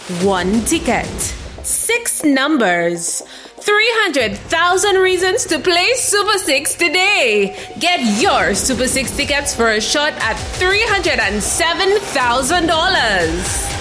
one ticket, 6 numbers, 300,000 reasons to play Super 6 today. Get your Super 6 tickets for a shot at $307,000.